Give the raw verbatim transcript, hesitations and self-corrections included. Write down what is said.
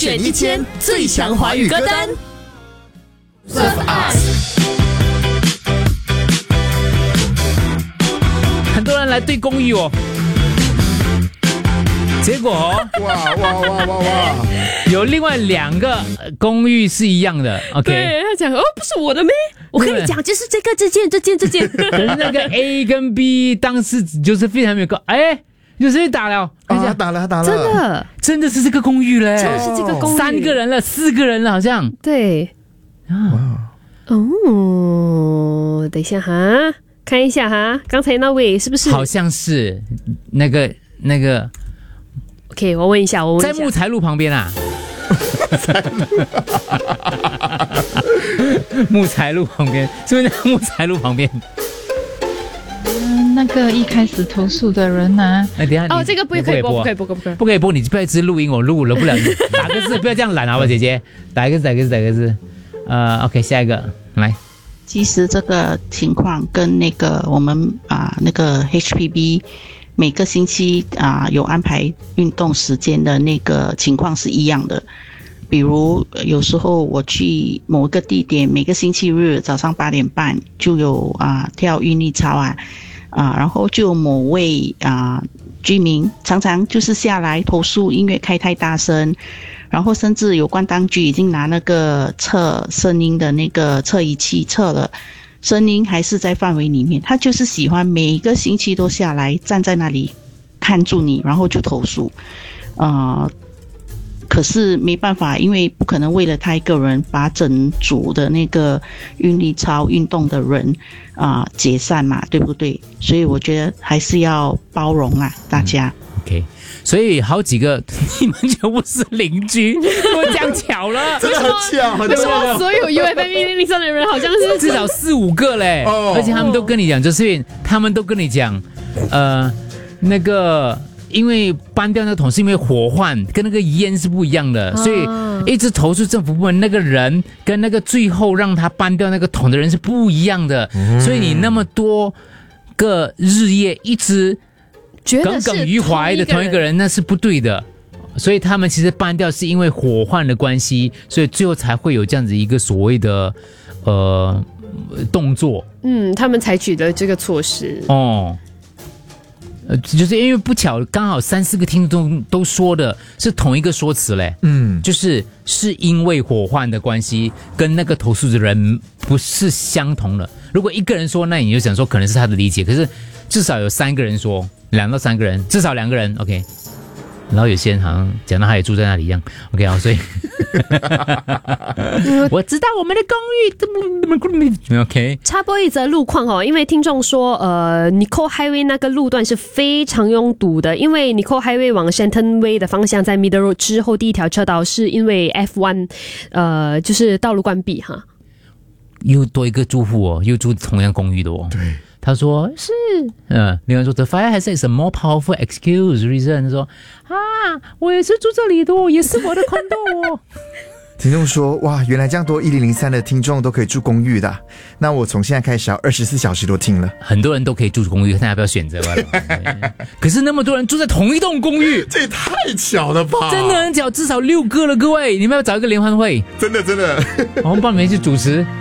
选一千最强华语歌单。Love us。 很多人来对公寓哦，结果哦， 哇哇哇哇哇， 有另外两个公寓是一样的。OK， 对他讲哦，不是我的咩？我跟你讲，就是这个这件这件这件。 可是那个 A 跟 B 当时就是非常没有个，哎，有谁打了？ 啊，打了打了， 真的真的是这个公寓嘞， 就是这个公寓， 三个人了，四个人了，好像。 对啊，哦，等一下哈。看一下哈，刚才那位是不是？ 好像是那个那个。 OK， 我问一下，我问一下， 在木材路旁边啊。木材路旁边，是不是在木材路旁边？ 嗯，那个一开始投诉的人呢、啊？ 哎，等一下哦，这个不可以播，不可以播，不可以播， 不可以播，你不要一直录音，我录了不了。打个字，不要这样懒好吧，姐姐，打一个字，打一个字，打一个字。呃 ，OK， 下一个来。 其实这个情况跟那个我们啊那个 H P B 每个星期啊有安排运动时间的那个情况是一样的。比如有时候我去某个地点，每个星期日早上八点半就有啊跳韵律操啊啊，然后就有某位啊居民常常就是下来投诉音乐开太大声。然后甚至有关当局已经拿那个测声音的那个测仪器测了，声音还是在范围里面。他就是喜欢每个星期都下来站在那里看住你，然后就投诉。呃，可是没办法，因为不可能为了他一个人把整组的那个韵律操运动的人啊、呃、解散嘛，对不对？所以我觉得还是要包容啊，大家。 嗯、OK。所以好几个你们全部是邻居，我这样巧了， 真的很巧， 为什么所有 U F M 一零零三的人好像是至少四五个嘞？ 哦、 而且他们都跟你讲，就是他们都跟你讲，呃，那个因为搬掉那个桶是因为火患跟那个烟是不一样的，所以一直投诉政府部门那个人跟那个最后让他搬掉那个桶的人是不一样的，嗯、所以你那么多个日夜一直。耿耿于怀的同一个人，那是不对的。所以他们其实搬掉是因为火患的关系，所以最后才会有这样子一个所谓的呃动作。 嗯，他们采取的这个措施。 哦，呃，就是因为不巧，刚好三四个听众都说的是同一个说辞嘞。嗯，就是是因为火患的关系，跟那个投诉的人不是相同的。如果一个人说，那你就想说可能是他的理解，可是至少有三个人说。两到三个人，至少两个人 ，OK。然后有些人好像讲到他也住在那里一样 ，OK 啊，所以我知道我们的公寓 ，OK。 插播一则路况哦，因为听众说，呃 ，Nicole Highway 那个路段是非常拥堵的，因为 Nicole Highway 往 Shenton Way 的方向在 Middle Road 之后第一条车道是因为 F 一， 呃，就是道路关闭哈。 又多一个住户哦，又住同样公寓的哦。 对。 他说是，嗯，另外说 The fire has a more powerful excuse reason。他说啊，我也是住这里的，也是我的 condo 哦。 听众说，哇，原来这样多一零零三的听众都可以住公寓的，那我从现在开始要二十四小时都听了。 很多人都可以住公寓，看要不要选择吧。可是那么多人住在同一栋公寓， 这也太巧了吧！ 真的很巧，至少六个了，各位，你们要找一个联欢会， 真的真的， 我们帮你们去主持。